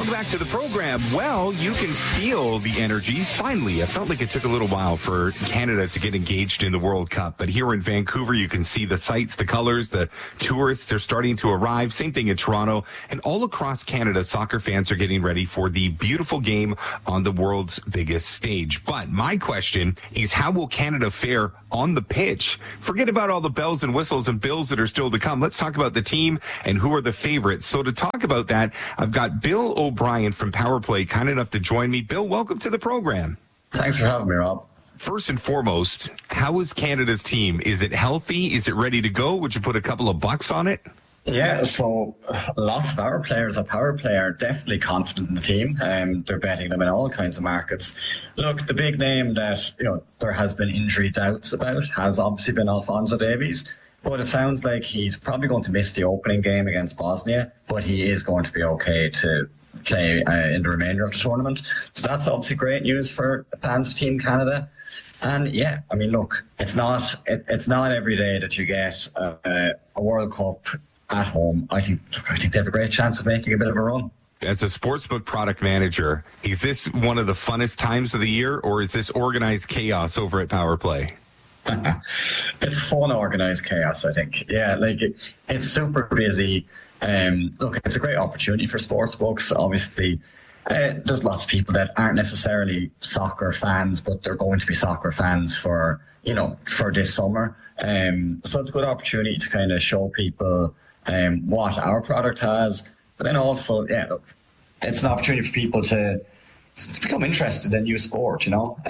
Welcome back to the program. Well, you can feel the energy. Finally, it felt like it took a little while for Canada to get engaged in the World Cup. But here in Vancouver, you can see the sights, the colors, the tourists are starting to arrive. Same thing in Toronto. And all across Canada, soccer fans are getting ready for the beautiful game on the world's biggest stage. But my question is, how will Canada fare on the pitch? Forget about all the bells and whistles and bills that are still to come. Let's talk about the team and who are the favorites. So to talk about that, I've got Bill O'Brien from Power Play kind enough to join me. Bill, welcome to the program. Thanks for having me, Rob. First and foremost, how is Canada's team? Is it healthy? Is it ready to go? Would you put a couple of bucks on it? Yeah, so lots of our players at Power Play are definitely confident in the team. They're betting them in all kinds of markets. Look, the big name that there has been injury doubts about has obviously been Alphonso Davies. But it sounds like he's probably going to miss the opening game against Bosnia, but he is going to be okay to play in the remainder of the tournament. So that's obviously great news for fans of Team Canada. And yeah, I mean, look, it's not every day that you get a World Cup at home. I think they have a great chance of making a bit of a run. As a sportsbook product manager, is this one of the funnest times of the year, or is this organized chaos over at Power Play? It's fun, organized chaos, I think. Yeah, it's super busy. Look, it's a great opportunity for sportsbooks. Obviously, there's lots of people that aren't necessarily soccer fans, but they're going to be soccer fans for this summer. So it's a good opportunity to kind of show people what our product has. But then also, it's an opportunity for people to become interested in new sport,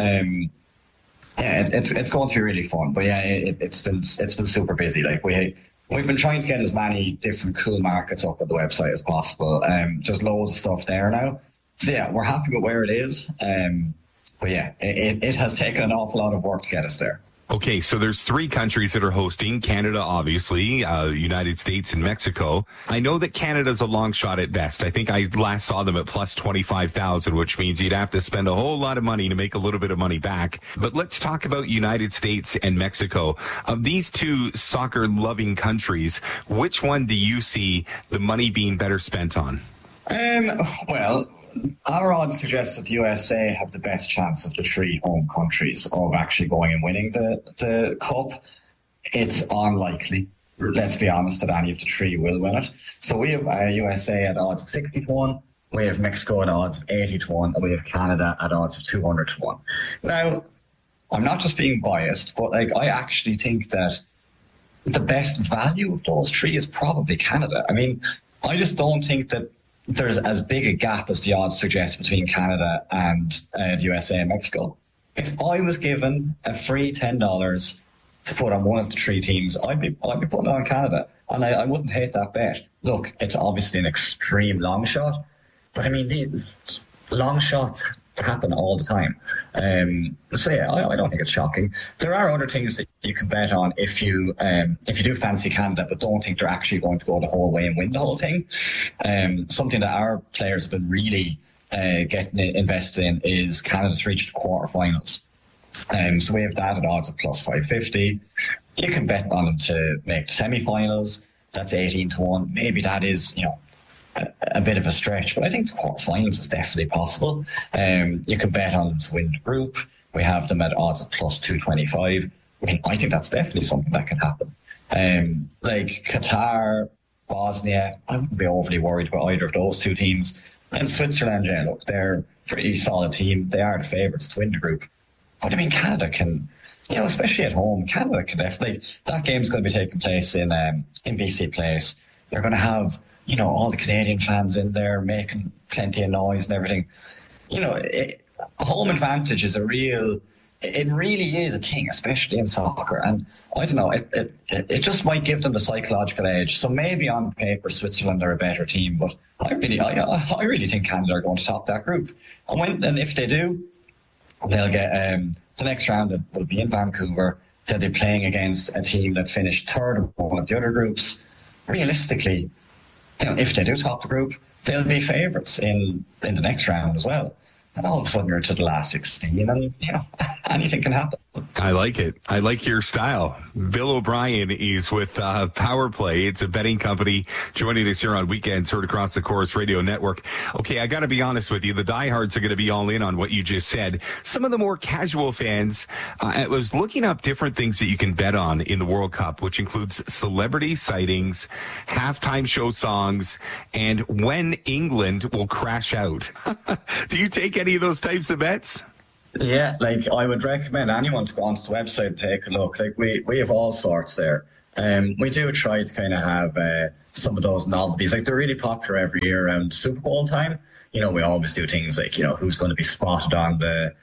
it's going to be really fun. But yeah, it's been super busy. Like we've been trying to get as many different cool markets up on the website as possible. There's loads of stuff there now. So yeah, we're happy with where it is. But yeah, it has taken an awful lot of work to get us there. Okay, so there's 3 countries that are hosting. Canada, obviously, United States and Mexico. I know that Canada's a long shot at best. I think I last saw them at plus 25,000, which means you'd have to spend a whole lot of money to make a little bit of money back. But let's talk about United States and Mexico. Of these 2 soccer-loving countries, which one do you see the money being better spent on? Well, our odds suggest that the USA have the best chance of the 3 home countries of actually going and winning the Cup. It's unlikely, let's be honest, that any of the 3 will win it. So we have USA at odds of 60-1, we have Mexico at odds of 80-1, and we have Canada at odds of 200-1. Now, I'm not just being biased, but I actually think that the best value of those 3 is probably Canada. I mean, I just don't think that there's as big a gap as the odds suggest between Canada and the USA and Mexico. If I was given a free $10 to put on one of the 3 teams, I'd be putting it on Canada, and I wouldn't hate that bet. Look, it's obviously an extreme long shot, but I mean, these long shots happen all the time. So yeah, I don't think it's shocking. There are other things that you can bet on if you do fancy Canada, but don't think they're actually going to go the whole way and win the whole thing. Something that our players have been really getting invested in is Canada to reach the quarterfinals. So we have that at odds of plus 550. You can bet on them to make the semi-finals. That's 18-1. Maybe that is, a bit of a stretch, but I think the quarterfinals is definitely possible. You can bet on them to win the group. We have them at odds of plus 225. I mean, I think that's definitely something that can happen. Like Qatar, Bosnia, I wouldn't be overly worried about either of those 2 teams. And Switzerland, yeah, look, they're a pretty solid team. They are the favourites to win the group. But I mean, Canada can, especially at home, Canada can definitely, that game's going to be taking place in BC Place. They're going to have all the Canadian fans in there making plenty of noise and everything. Home advantage is it really is a thing, especially in soccer. And I don't know, it just might give them the psychological edge. So maybe on paper, Switzerland are a better team, but I really think Canada are going to top that group. And if they do, they'll get the next round that will be in Vancouver. They'll be playing against a team that finished 3rd of one of the other groups. Realistically, if they do top the group, they'll be favourites in the next round as well. And all of a sudden you're to the last 16 and, anything can happen. I like it. I like your style. Bill O'Brien is with Power Play. It's a betting company joining us here on Weekends, heard across the Chorus Radio Network. Okay, I got to be honest with you. The diehards are going to be all in on what you just said. Some of the more casual fans, I was looking up different things that you can bet on in the World Cup, which includes celebrity sightings, halftime show songs, and when England will crash out. Do you take any of those types of bets? Yeah, like I would recommend anyone to go onto the website and take a look. Like we have all sorts there. We do try to kind of have some of those novelties. Like they're really popular every year around Super Bowl time. You know, we always do things like, you know, who's going to be spotted on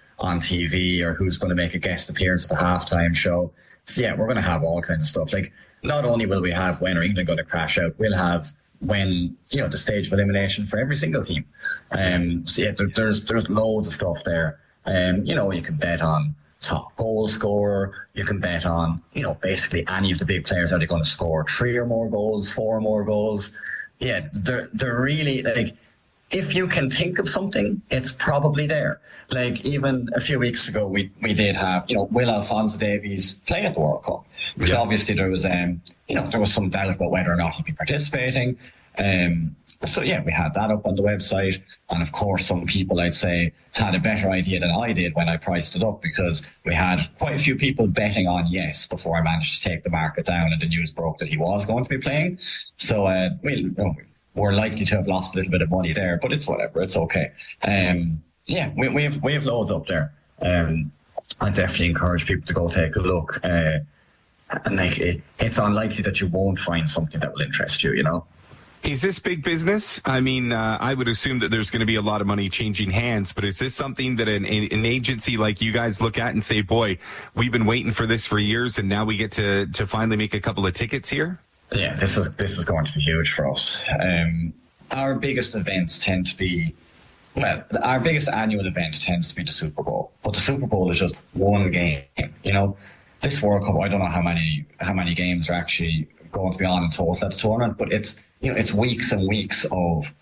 TV or who's going to make a guest appearance at the halftime show. So yeah, we're going to have all kinds of stuff. Like not only will we have when are England going to crash out, we'll have when, you know, the stage of elimination for every single team. So yeah, there's loads of stuff there. You know, you can bet on top goal scorer. You can bet on, you know, basically any of the big players. Are they going to score 3 or more goals, 4 or more goals? Yeah, they're really, like, if you can think of something, it's probably there. Like, even a few weeks ago, we did have, you know, will Alphonso Davies play at the World Cup? Because obviously there was, you know, there was some doubt about whether or not he'd be participating. So yeah, we had that up on the website, and of course some people, I'd say, had a better idea than I did when I priced it up, because we had quite a few people betting on yes before I managed to take the market down and the news broke that he was going to be playing. So we're likely to have lost a little bit of money there, but it's whatever, it's okay. Yeah, we have loads up there. I definitely encourage people to go take a look. And like it's unlikely that you won't find something that will interest you, you know. Is this big business? I mean, I would assume that there's going to be a lot of money changing hands, but is this something that an agency like you guys look at and say, boy, we've been waiting for this for years and now we get to finally make a couple of tickets here? Yeah, this is going to be huge for us. Our biggest events tend to be, well, our biggest annual event tends to be the Super Bowl, but the Super Bowl is just one game, you know. This World Cup, I don't know how many games are actually going to be on in total at the tournament, but it's, you know, it's weeks and weeks of.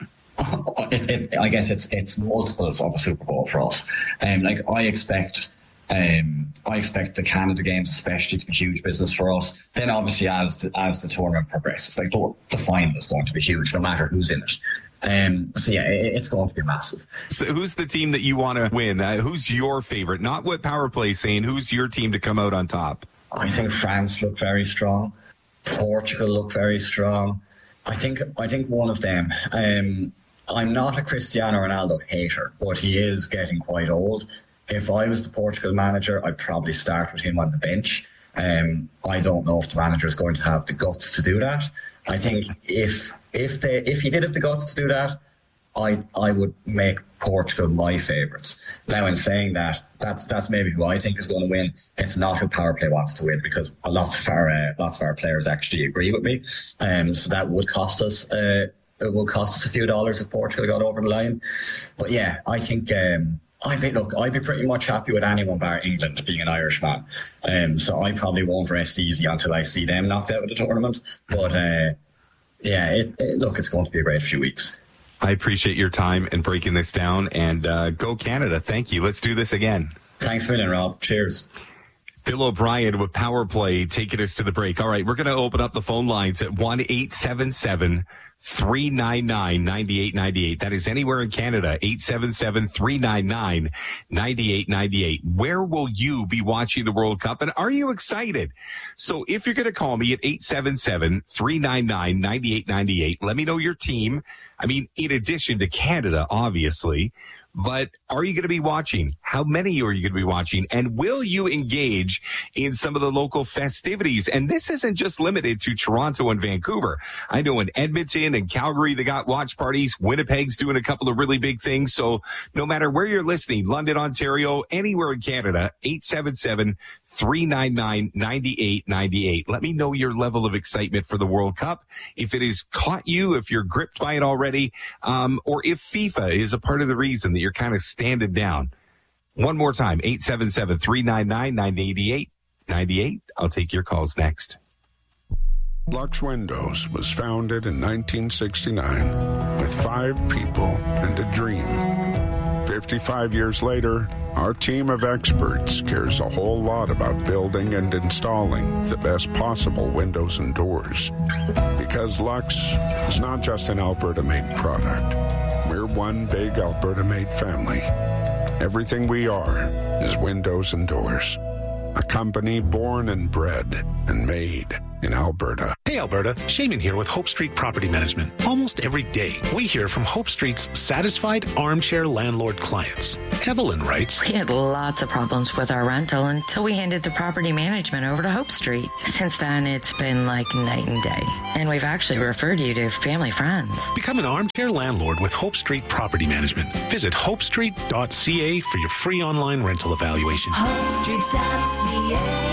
I guess it's multiples of a Super Bowl for us. Like I expect the Canada games especially to be huge business for us. Then obviously as the tournament progresses, like the final is going to be huge no matter who's in it. So yeah, it's going to be massive. So who's the team that you want to win? Who's your favorite? Not what Power Play is saying. Who's your team to come out on top? I think France look very strong. Portugal look very strong. I think one of them. I'm not a Cristiano Ronaldo hater, but he is getting quite old. If I was the Portugal manager, I'd probably start with him on the bench. I don't know if the manager is going to have the guts to do that. I think if he did have the guts to do that, I would make Portugal my favourites. Now, in saying that, that's maybe who I think is going to win. It's not who Power Play wants to win, because lots of our players actually agree with me. So that would cost us. It will cost us a few dollars if Portugal got over the line. But yeah, I think I'd be pretty much happy with anyone bar England, being an Irishman. So I probably won't rest easy until I see them knocked out of the tournament. But yeah, it's going to be a great few weeks. I appreciate your time and breaking this down, and go Canada. Thank you. Let's do this again. Thanks a million, Rob. Cheers. Bill O'Brien with Power Play taking us to the break. All right, we're going to open up the phone lines at 1-877-399-9898. That is anywhere in Canada, 877-399-9898. Where will you be watching the World Cup, and are you excited? So if you're going to call me at 877-399-9898, let me know your team. I mean, in addition to Canada, obviously, but are you going to be watching? How many are you going to be watching? And will you engage in some of the local festivities? And this isn't just limited to Toronto and Vancouver. I know in Edmonton and Calgary, they got watch parties. Winnipeg's doing a couple of really big things. So no matter where you're listening, London, Ontario, anywhere in Canada, 877-399-9898. Let me know your level of excitement for the World Cup. If it has caught you, if you're gripped by it already, or if FIFA is a part of the reason that you're kind of standing down. One more time, 877-399-9898. I'll take your calls next. Lux Windows was founded in 1969 with 5 people and a dream. 55 years later, Our team of experts cares a whole lot about building and installing the best possible windows and doors. Because Lux is not just an Alberta-made product. We're one big Alberta-made family. Everything we are is windows and doors. A company born and bred and made in Alberta. Hey Alberta, Shaman here with Hope Street Property Management. Almost every day, we hear from Hope Street's satisfied armchair landlord clients. Evelyn writes, We had lots of problems with our rental until we handed the property management over to Hope Street. Since then, it's been like night and day. And we've actually referred you to family friends. Become an armchair landlord with Hope Street Property Management. Visit hopestreet.ca for your free online rental evaluation. HopeStreet.ca.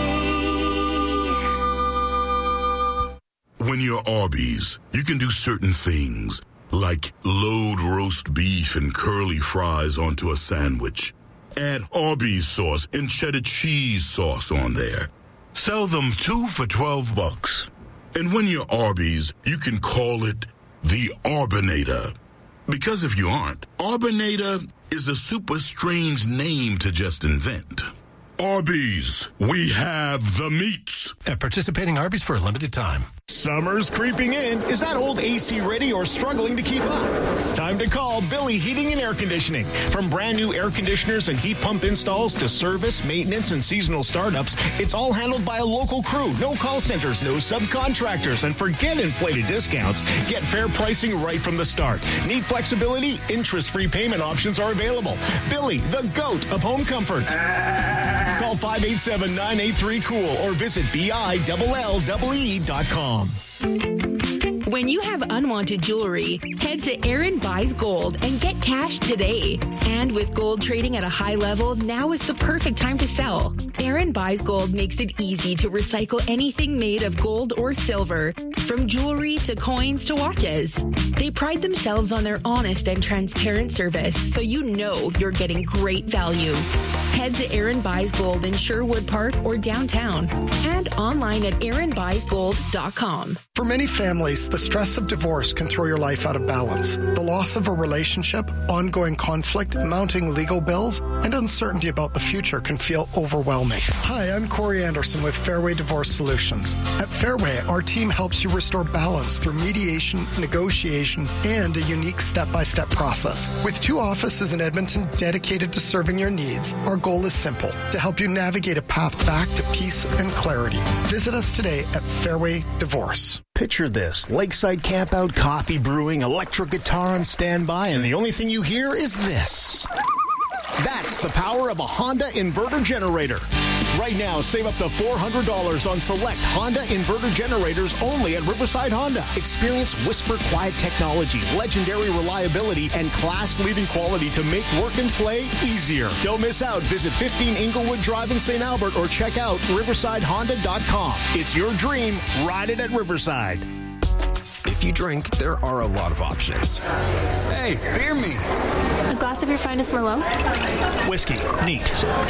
When you're Arby's, you can do certain things, like load roast beef and curly fries onto a sandwich. Add Arby's sauce and cheddar cheese sauce on there. Sell them 2 for $12. And when you're Arby's, you can call it the Arbinator. Because if you aren't, Arbinator is a super strange name to just invent. Arby's, we have the meats. At participating Arby's for a limited time. Summer's creeping in. Is that old AC ready or struggling to keep up? Time to call Billy Heating and Air Conditioning. From brand new air conditioners and heat pump installs to service, maintenance, and seasonal startups, it's all handled by a local crew. No call centers, no subcontractors, and forget inflated discounts. Get fair pricing right from the start. Need flexibility? Interest-free payment options are available. Billy, the GOAT of home comfort. Call 587-983-COOL or visit BILLEE.com. When you have unwanted jewelry, head to Aaron Buys Gold and get cash today. And with gold trading at a high level, now is the perfect time to sell. Aaron Buys Gold makes it easy to recycle anything made of gold or silver, from jewelry to coins to watches. They pride themselves on their honest and transparent service, so you know you're getting great value. Head to Aaron Buys Gold in Sherwood Park or downtown and online at aaronbuysgold.com. For many families, the stress of divorce can throw your life out of balance. The loss of a relationship, ongoing conflict, mounting legal bills, and uncertainty about the future can feel overwhelming. Hi, I'm Corey Anderson with Fairway Divorce Solutions. At Fairway, our team helps you restore balance through mediation, negotiation, and a unique step-by-step process. With 2 offices in Edmonton dedicated to serving your needs, our goal is simple, to help you navigate a path back to peace and clarity. Visit us today at Fairway Divorce. Picture this: lakeside campout, coffee brewing, electric guitar on standby, and the only thing you hear is this. That's the power of a Honda inverter generator. Right now, save up to $400 on select Honda inverter generators only at Riverside Honda. Experience whisper quiet technology, legendary reliability, and class-leading quality to make work and play easier. Don't miss out. Visit 15 Inglewood Drive in St. Albert or check out riversidehonda.com. It's your dream. Ride it at Riverside. If you drink, there are a lot of options. Hey, beer me. A glass of your finest Merlot? Whiskey. Neat.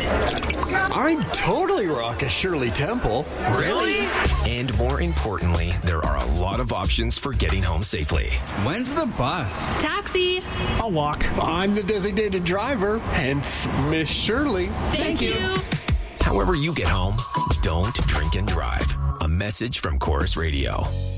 I'd totally rock a Shirley Temple. Really? And more importantly, there are a lot of options for getting home safely. When's the bus? Taxi. I'll walk. I'm the designated driver, hence Miss Shirley. Thank you. However you get home, don't drink and drive. A message from Chorus Radio.